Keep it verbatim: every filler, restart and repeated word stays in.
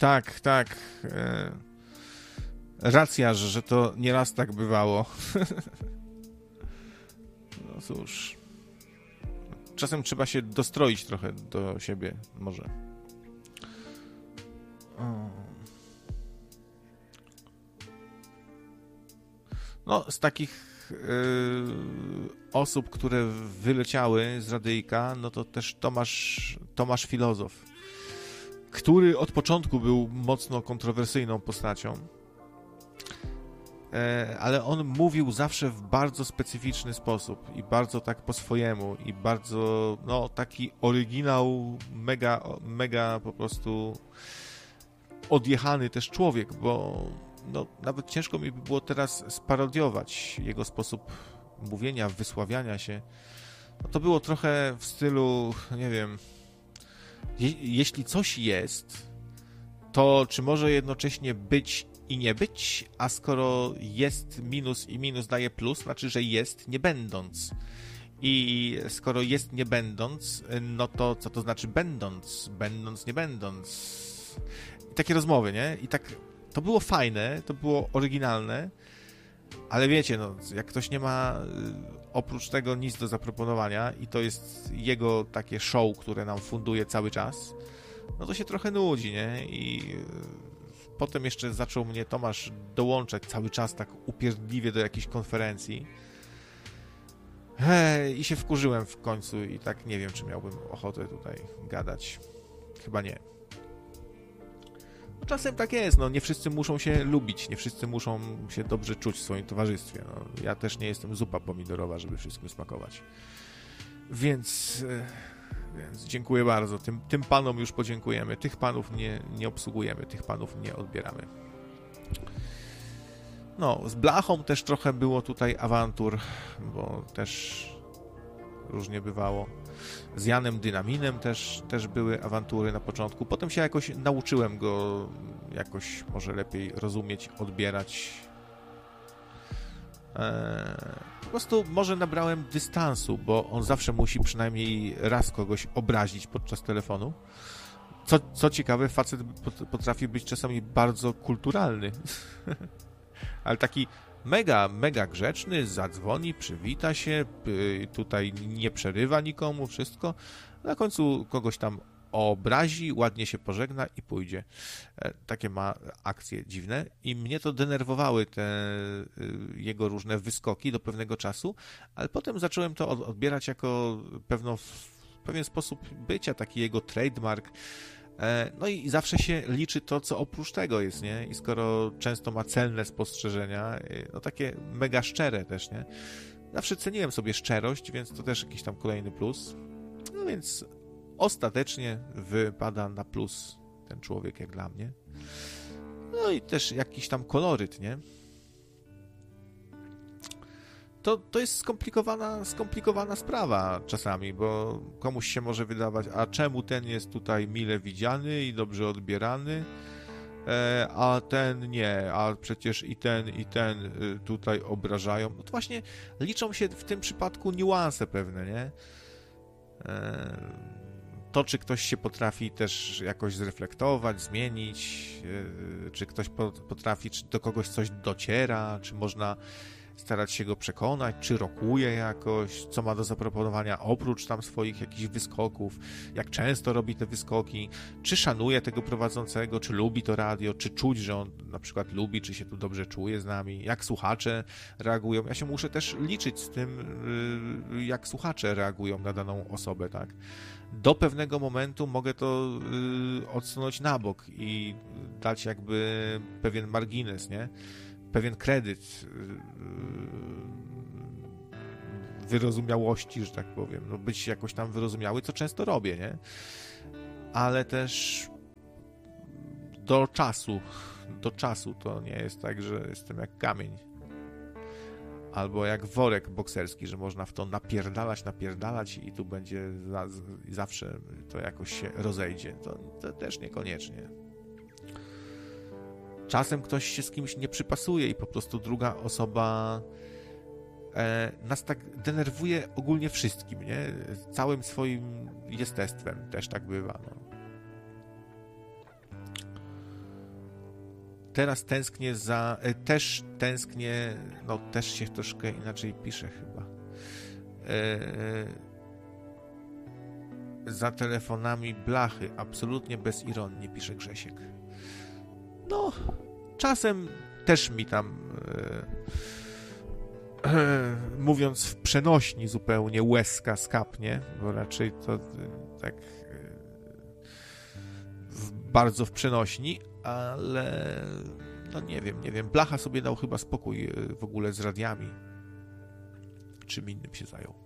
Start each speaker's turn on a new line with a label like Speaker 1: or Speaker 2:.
Speaker 1: Tak, tak. E, racja, że, że to nieraz tak bywało. No cóż. Czasem trzeba się dostroić trochę do siebie, może. O. No, z takich yy, osób, które wyleciały z radyjka, no to też Tomasz, Tomasz Filozof, który od początku był mocno kontrowersyjną postacią, e, ale on mówił zawsze w bardzo specyficzny sposób i bardzo tak po swojemu i bardzo, no, taki oryginał, mega, mega po prostu odjechany też człowiek, bo no, nawet ciężko mi by było teraz sparodiować jego sposób mówienia, wysławiania się. No, to było trochę w stylu, nie wiem, je, jeśli coś jest, to czy może jednocześnie być i nie być, a skoro jest minus i minus daje plus, znaczy, że jest nie będąc. I skoro jest nie będąc, no to co to znaczy będąc? Będąc nie będąc. I takie rozmowy, nie? I tak to było fajne, to było oryginalne, ale wiecie, no, jak ktoś nie ma oprócz tego nic do zaproponowania i to jest jego takie show, które nam funduje cały czas, no to się trochę nudzi, nie? I potem jeszcze zaczął mnie Tomasz dołączać cały czas tak upierdliwie do jakiejś konferencji. Hej, i się wkurzyłem w końcu i tak nie wiem, czy miałbym ochotę tutaj gadać. Chyba nie. No, czasem tak jest, no nie wszyscy muszą się lubić, nie wszyscy muszą się dobrze czuć w swoim towarzystwie. No, ja też nie jestem zupa pomidorowa, żeby wszystkim smakować. Więc, więc dziękuję bardzo. Tym, tym panom już podziękujemy. Tych panów nie, nie obsługujemy, tych panów nie odbieramy. No, z Blachą też trochę było tutaj awantur, bo też różnie bywało. Z Janem Dynaminem też, też były awantury na początku. Potem się jakoś nauczyłem go jakoś może lepiej rozumieć, odbierać. Eee, po prostu może nabrałem dystansu, bo on zawsze musi przynajmniej raz kogoś obrazić podczas telefonu. Co, co ciekawe, facet potrafi być czasami bardzo kulturalny. Ale taki mega, mega grzeczny, zadzwoni, przywita się, tutaj nie przerywa nikomu, wszystko. Na końcu kogoś tam obrazi, ładnie się pożegna i pójdzie. Takie ma akcje dziwne i mnie to denerwowały te jego różne wyskoki do pewnego czasu, ale potem zacząłem to odbierać jako pewną, pewien sposób bycia, taki jego trademark. No i zawsze się liczy to, co oprócz tego jest, nie? I skoro często ma celne spostrzeżenia, no takie mega szczere też, nie? Zawsze ceniłem sobie szczerość, więc to też jakiś tam kolejny plus. No więc ostatecznie wypada na plus ten człowiek, jak dla mnie. No i też jakiś tam koloryt, nie? To, to jest skomplikowana, skomplikowana sprawa czasami, bo komuś się może wydawać, a czemu ten jest tutaj mile widziany i dobrze odbierany, e, a ten nie, a przecież i ten, i ten tutaj obrażają. No to właśnie liczą się w tym przypadku niuanse pewne, nie? E, to, czy ktoś się potrafi też jakoś zreflektować, zmienić, e, czy ktoś potrafi, czy do kogoś coś dociera, czy można starać się go przekonać, czy rokuje jakoś, co ma do zaproponowania oprócz tam swoich jakichś wyskoków, jak często robi te wyskoki, czy szanuje tego prowadzącego, czy lubi to radio, czy czuć, że on na przykład lubi, czy się tu dobrze czuje z nami, jak słuchacze reagują. Ja się muszę też liczyć z tym, jak słuchacze reagują na daną osobę, tak? Do pewnego momentu mogę to odsunąć na bok i dać jakby pewien margines, nie? Pewien kredyt wyrozumiałości, że tak powiem. No być jakoś tam wyrozumiały, co często robię, nie? Ale też do czasu, do czasu to nie jest tak, że jestem jak kamień. Albo jak worek bokserski, że można w to napierdalać, napierdalać i tu będzie za, zawsze to jakoś się rozejdzie. To, to też niekoniecznie. Czasem ktoś się z kimś nie przypasuje i po prostu druga osoba e, nas tak denerwuje ogólnie wszystkim, nie? Całym swoim jestestwem też tak bywa, no. teraz tęsknię za... E, też tęsknię... No, też się troszkę inaczej pisze chyba. E, za telefonami blachy. Absolutnie bez ironii, pisze Grzesiek. No, czasem też mi tam... E, e, mówiąc w przenośni zupełnie, łezka skapnie, bo raczej to e, tak... W, bardzo w przenośni, ale no nie wiem, nie wiem. Blacha sobie dał chyba spokój w ogóle z radiami. Czym innym się zajął.